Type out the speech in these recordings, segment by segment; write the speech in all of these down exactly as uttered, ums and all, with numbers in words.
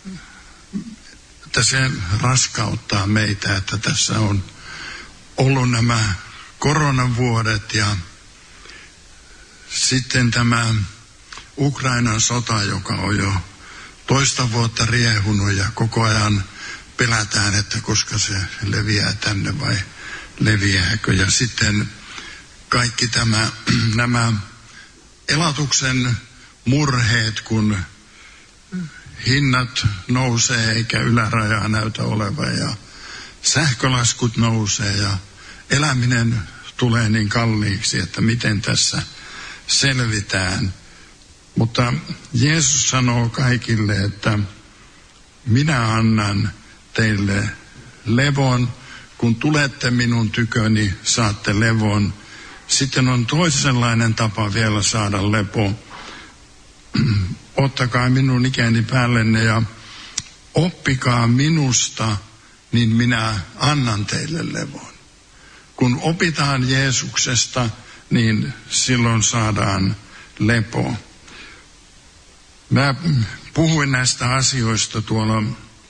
että se raskauttaa meitä, että tässä on ollut nämä koronavuodet ja sitten tämä Ukrainan sota, joka on jo toista vuotta riehunut ja koko ajan pelätään, että koska se leviää tänne vai leviääkö. Ja sitten kaikki tämä, nämä elatuksen murheet, kun hinnat nousee eikä ylärajaa näytä olevan ja sähkölaskut nousee ja eläminen tulee niin kalliiksi, että miten tässä selvitään. Mutta Jeesus sanoo kaikille, että minä annan teille levon. Kun tulette minun tyköni, saatte levon. Sitten on toisenlainen tapa vielä saada lepo. Ottakaa minun ikäni päällenne ja oppikaa minusta, niin minä annan teille levon. Kun opitaan Jeesuksesta, niin silloin saadaan lepo. Mä puhuin näistä asioista tuolla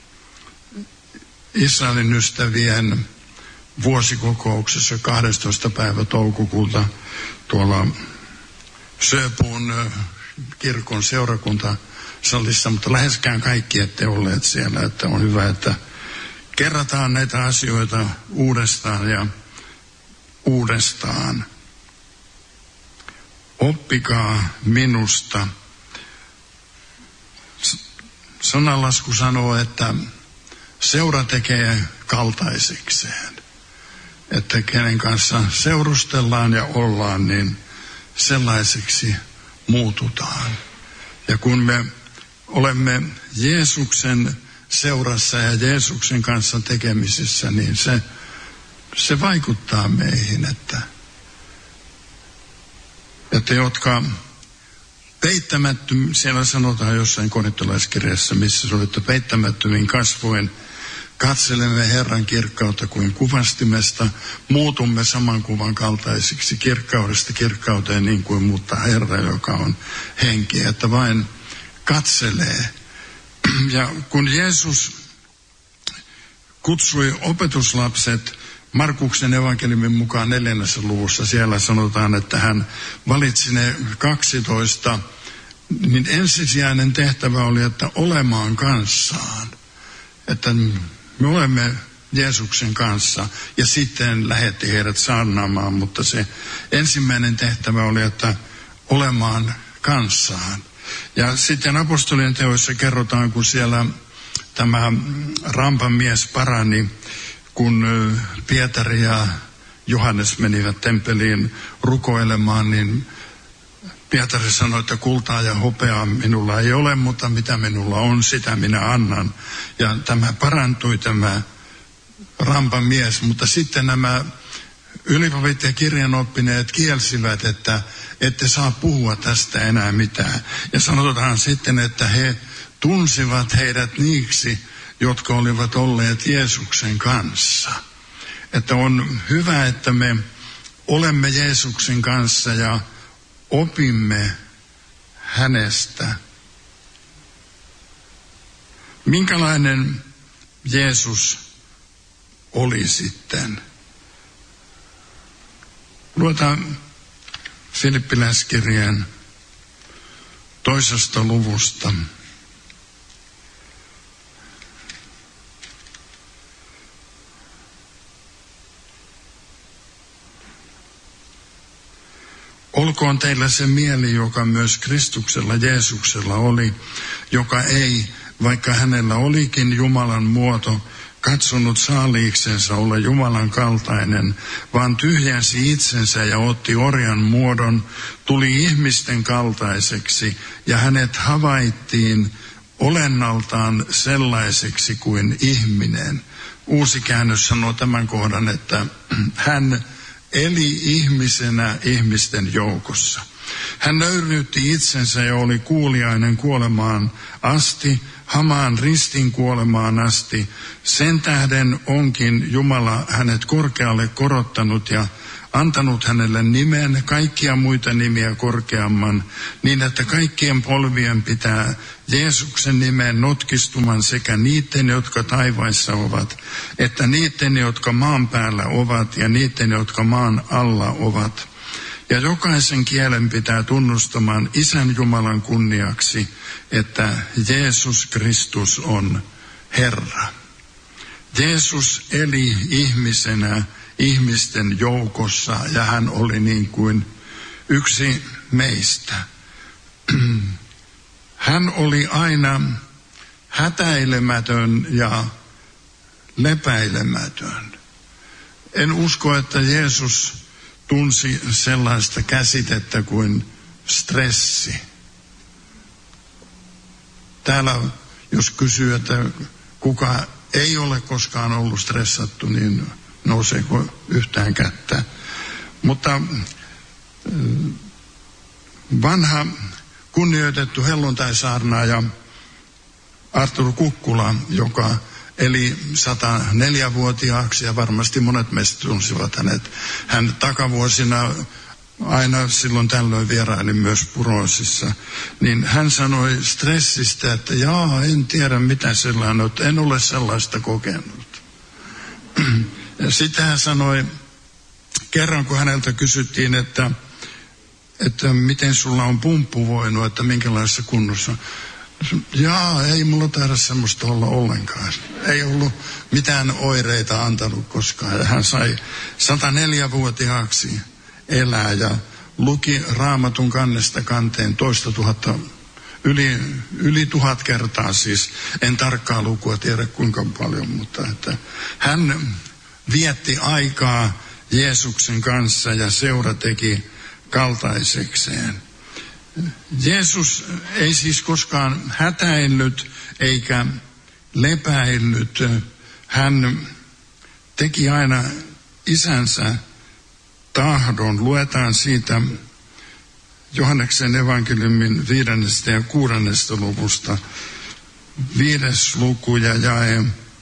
Israelin ystävien vuosikokouksessa kahdestoista päivä toukokuuta tuolla Söpuun kirkon seurakuntasalissa, mutta läheskään kaikki ette olleet siellä, että on hyvä, että kerrataan näitä asioita uudestaan ja uudestaan. Oppikaa minusta. Sananlasku sanoo, että seura tekee kaltaisekseen. Että kenen kanssa seurustellaan ja ollaan, niin sellaiseksi muututaan. Ja kun me olemme Jeesuksen seurassa ja Jeesuksen kanssa tekemisissä, niin se, se vaikuttaa meihin, että, että jotka peittämättömin, siellä sanotaan jossain korintolaiskirjassa, missä se on, että peittämättömin kasvoin katselemme Herran kirkkautta kuin kuvastimesta, muutumme saman kuvan kaltaisiksi kirkkaudesta kirkkauteen niin kuin muuttaa Herra, joka on henki, että vain katselee. Ja kun Jeesus kutsui opetuslapset Markuksen evankeliumin mukaan neljännessä luvussa, siellä sanotaan, että hän valitsi ne kaksitoista, niin ensisijainen tehtävä oli, että olemaan kanssaan. Että me olemme Jeesuksen kanssa ja sitten lähetti heidät saarnaamaan, mutta se ensimmäinen tehtävä oli, että olemaan kanssaan. Ja sitten apostolien teoissa kerrotaan, kun siellä tämä rampan mies parani, kun Pietari ja Johannes menivät temppeliin rukoilemaan, niin Pietari sanoi, että kultaa ja hopeaa minulla ei ole, mutta mitä minulla on, sitä minä annan. Ja tämä parantui tämä rampan mies, mutta sitten nämä ylipapit ja kirjanoppineet kielsivät, että ette saa puhua tästä enää mitään. Ja sanotaan sitten, että he tunsivat heidät niiksi, jotka olivat olleet Jeesuksen kanssa. Että on hyvä, että me olemme Jeesuksen kanssa ja opimme hänestä. Minkälainen Jeesus oli sitten? Luetaan Filippiläiskirjeen toisesta luvusta. Olkoon teillä se mieli, joka myös Kristuksella Jeesuksella oli, joka ei, vaikka hänellä olikin Jumalan muoto, katsonut saaliiksensa olla Jumalan kaltainen, vaan tyhjäsi itsensä ja otti orjan muodon, tuli ihmisten kaltaiseksi ja hänet havaittiin olennaltaan sellaiseksi kuin ihminen. Uusi käännös sanoo tämän kohdan, että hän eli ihmisenä ihmisten joukossa. Hän nöyryytti itsensä ja oli kuuliainen kuolemaan asti, hamaan ristin kuolemaan asti. Sen tähden onkin Jumala hänet korkealle korottanut ja antanut hänelle nimen, kaikkia muita nimiä korkeamman, niin että kaikkien polvien pitää Jeesuksen nimeen notkistuman sekä niiden, jotka taivaissa ovat, että niiden, jotka maan päällä ovat ja niiden, jotka maan alla ovat. Ja jokaisen kielen pitää tunnustamaan Isän Jumalan kunniaksi, että Jeesus Kristus on Herra. Jeesus eli ihmisenä ihmisten joukossa ja hän oli niin kuin yksi meistä. Hän oli aina hätäilemätön ja lepäilemätön. En usko, että Jeesus tunsi sellaista käsitettä kuin stressi. Täällä jos kysyy, että kuka ei ole koskaan ollut stressattu, niin nouseeko yhtään kättä. Mutta vanha kunnioitettu helluntaisaarnaaja Artur Kukkula, joka eli sata neljä-vuotiaaksi ja varmasti monet meistä tunsivat hänet. Hän takavuosina aina silloin tällöin vieraili myös Puroosissa, niin hän sanoi stressistä, että jaa, en tiedä mitä sellainen on, en ole sellaista kokenut. Ja sitten hän sanoi, kerran kun häneltä kysyttiin, että, että miten sulla on pumppu voinut, että minkälaisessa kunnossa. Jaa, ei mulla taida semmoista olla ollenkaan. Ei ollut mitään oireita antanut koskaan. Ja hän sai sata neljä-vuotiaaksi elää ja luki Raamatun kannesta kanteen toista tuhatta, yli, yli tuhat kertaa siis. En tarkkaa lukua tiedä kuinka paljon, mutta että hän vietti aikaa Jeesuksen kanssa ja seura teki kaltaisekseen. Jeesus ei siis koskaan hätäillyt eikä lepäillyt. Hän teki aina isänsä tahdon. Luetaan siitä Johanneksen evankeliumin viidennestä ja kuudennesta luvusta. Viides luku ja jae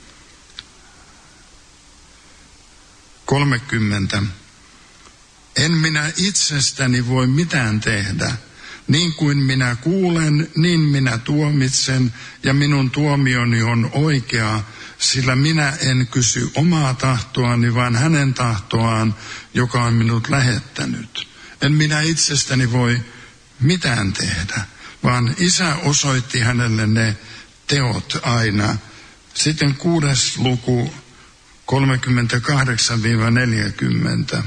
kolmekymmentä. En minä itsestäni voi mitään tehdä. Niin kuin minä kuulen, niin minä tuomitsen, ja minun tuomioni on oikea, sillä minä en kysy omaa tahtoani, vaan hänen tahtoaan, joka on minut lähettänyt. En minä itsestäni voi mitään tehdä, vaan Isä osoitti hänelle ne teot aina. Sitten kuudes luku kolmekymmentäkahdeksan neljäkymmentä.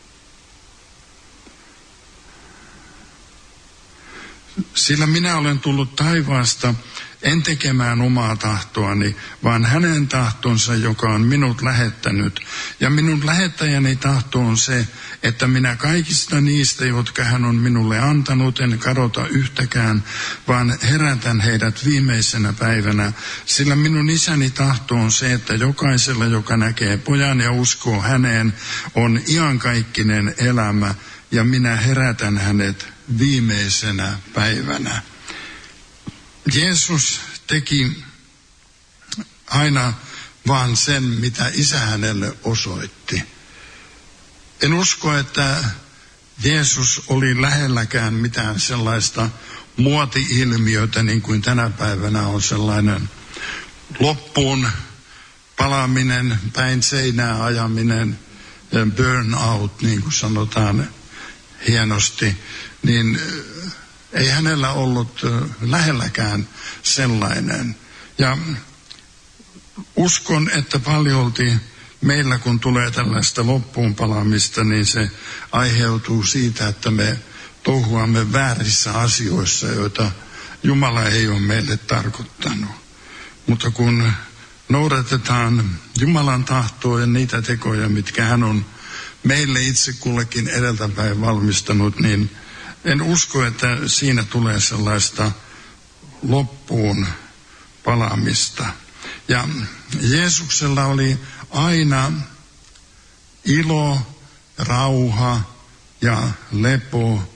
Sillä minä olen tullut taivaasta en tekemään omaa tahtoani, vaan hänen tahtonsa, joka on minut lähettänyt. Ja minun lähettäjäni tahto on se, että minä kaikista niistä, jotka hän on minulle antanut, en kadota yhtäkään, vaan herätän heidät viimeisenä päivänä. Sillä minun isäni tahto on se, että jokaisella, joka näkee pojan ja uskoo häneen, on iankaikkinen elämä, ja minä herätän hänet viimeisenä päivänä. Jeesus teki aina vaan sen, mitä Isä hänelle osoitti. En usko, että Jeesus oli lähelläkään mitään sellaista muoti-ilmiötä, niin kuin tänä päivänä on sellainen loppuun palaaminen, päin seinää ajaminen, burnout, niin kuin sanotaan hienosti, niin ei hänellä ollut lähelläkään sellainen. Ja uskon, että paljolti meillä kun tulee tällaista loppuun palaamista, niin se aiheutuu siitä, että me touhuamme väärissä asioissa, joita Jumala ei ole meille tarkoittanut. Mutta kun noudatetaan Jumalan tahtoa ja niitä tekoja, mitkä hän on meille itse kullekin edeltäpäin valmistanut, niin en usko, että siinä tulee sellaista loppuun palaamista. Ja Jeesuksella oli aina ilo, rauha ja lepo.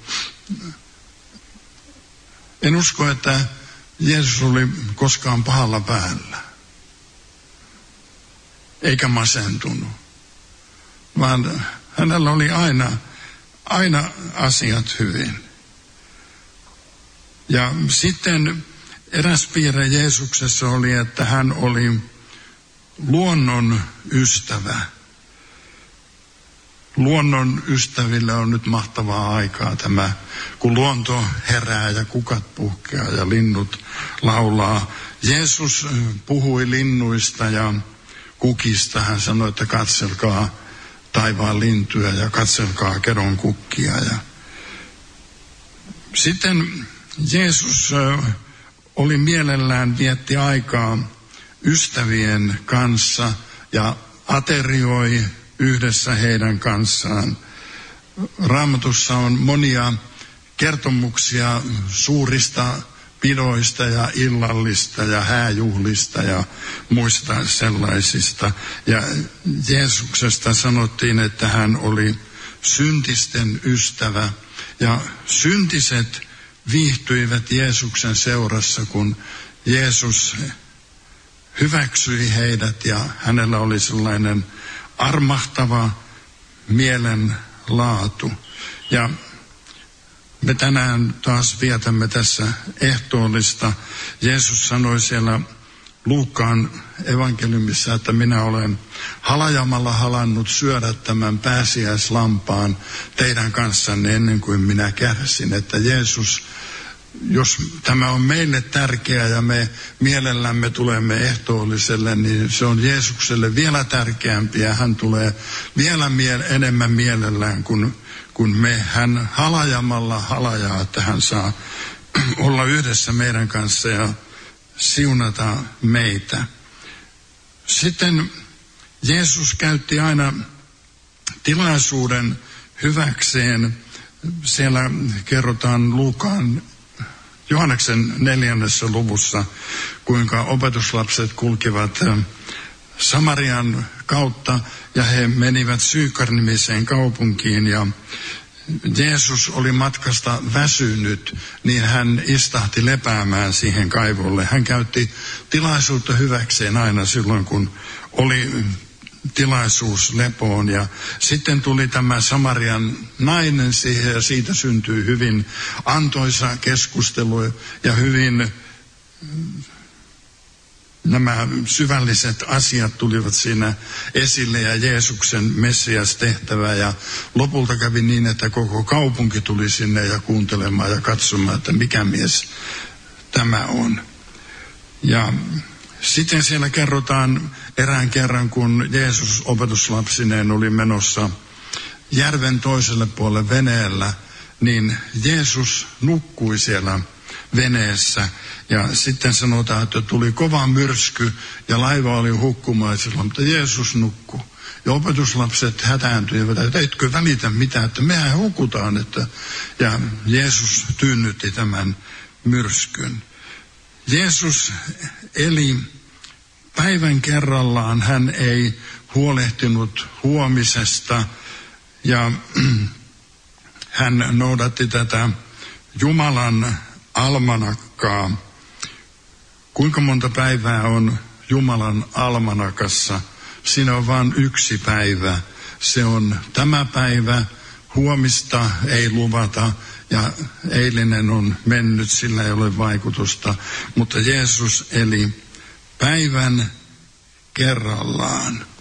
En usko, että Jeesus oli koskaan pahalla päällä, eikä masentunut, vaan Hänellä oli aina, aina asiat hyvin. Ja sitten eräs piirre Jeesuksessa oli, että hän oli luonnon ystävä. Luonnon ystäville on nyt mahtavaa aikaa tämä, kun luonto herää ja kukat puhkeaa ja linnut laulaa. Jeesus puhui linnuista ja kukista. Hän sanoi, että katselkaa taivaan lintuja ja katselkaa kedon kukkia. Ja sitten Jeesus oli mielellään, vietti aikaa ystävien kanssa ja aterioi yhdessä heidän kanssaan. Raamatussa on monia kertomuksia suurista pidoista ja illallista ja hääjuhlista ja muista sellaisista. Ja Jeesuksesta sanottiin, että hän oli syntisten ystävä. Ja syntiset viihtyivät Jeesuksen seurassa, kun Jeesus hyväksyi heidät ja hänellä oli sellainen armahtava mielenlaatu. Ja me tänään taas vietämme tässä ehtoollista. Jeesus sanoi siellä Luukkaan evankeliumissa, että minä olen halajamalla halannut syödä tämän pääsiäislampaan teidän kanssanne ennen kuin minä kärsin. Että Jeesus, jos tämä on meille tärkeää ja me mielellämme tulemme ehtoolliselle, niin se on Jeesukselle vielä tärkeämpiä. Hän tulee vielä mie- enemmän mielellään kuin, kuin me. Hän halajamalla halajaa, että hän saa olla yhdessä meidän kanssa ja siunata meitä. Sitten Jeesus käytti aina tilaisuuden hyväkseen. Siellä kerrotaan Luukaan Johanneksen neljännessä luvussa, kuinka opetuslapset kulkivat Samarian kautta ja he menivät Syykar-nimiseen kaupunkiin ja Jeesus oli matkasta väsynyt, niin hän istahti lepäämään siihen kaivolle. Hän käytti tilaisuutta hyväkseen aina silloin, kun oli tilaisuus lepoon. Ja sitten tuli tämä Samarian nainen siihen ja siitä syntyi hyvin antoisa keskustelu ja hyvin nämä syvälliset asiat tulivat siinä esille ja Jeesuksen Messias tehtävä ja lopulta kävi niin, että koko kaupunki tuli sinne ja kuuntelemaan ja katsomaan, että mikä mies tämä on. Ja sitten siellä kerrotaan erään kerran, kun Jeesus opetuslapsineen oli menossa järven toiselle puolelle veneellä, niin Jeesus nukkui siellä veneessä ja sitten sanotaan, että tuli kova myrsky ja laiva oli hukkumaisilla, mutta Jeesus nukkui. Ja opetuslapset hätääntyivät, että etkö välitä mitään, että mehän hukutaan. Että... Ja Jeesus tyynnytti tämän myrskyn. Jeesus eli päivän kerrallaan, hän ei huolehtinut huomisesta ja hän noudatti tätä Jumalan almanakkaa. Kuinka monta päivää on Jumalan almanakassa? Siinä on vain yksi päivä. Se on tämä päivä, huomista ei luvata ja eilinen on mennyt, sillä ei ole vaikutusta. Mutta Jeesus eli päivän kerrallaan.